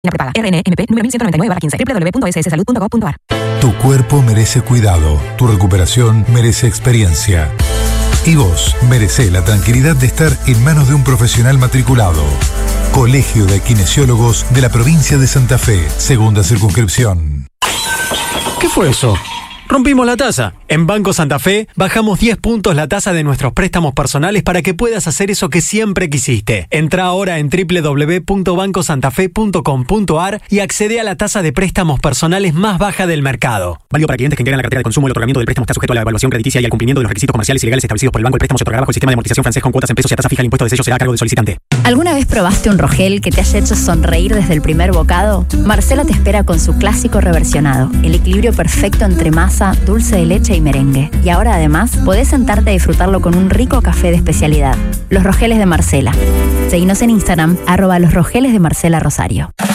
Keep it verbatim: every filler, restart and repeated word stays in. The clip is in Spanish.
La prepaga R N M P número mil ciento noventa y nueve barra quince doble u doble u doble u punto s s salud punto gov punto a r. Tu cuerpo merece cuidado, tu recuperación merece experiencia. Y vos merecés la tranquilidad de estar en manos de un profesional matriculado. Colegio de Kinesiólogos de la provincia de Santa Fe, segunda circunscripción. ¿Qué fue eso? Rompimos la tasa. En Banco Santa Fe bajamos diez puntos la tasa de nuestros préstamos personales para que puedas hacer eso que siempre quisiste. Entra ahora en doble u doble u doble u punto banco santa fe punto com punto a r y accede a la tasa de préstamos personales más baja del mercado. Válido para clientes que integran la cartera de consumo. El otorgamiento del préstamo está sujeto a la evaluación crediticia y al cumplimiento de los requisitos comerciales y legales establecidos por el banco. El préstamo se otorgará bajo el sistema de amortización francés con cuotas en pesos y a tasa fija. El impuesto de sello será a cargo del solicitante. ¿Alguna vez probaste un Rogel que te haya hecho sonreír desde el primer bocado? Marcela te espera con su clásico reversionado. El equilibrio perfecto entre masa, dulce de leche y merengue. Y ahora además podés sentarte a disfrutarlo con un rico café de especialidad. Los Rogeles de Marcela. Seguinos en Instagram, arroba los Rogeles de Marcela Rosario.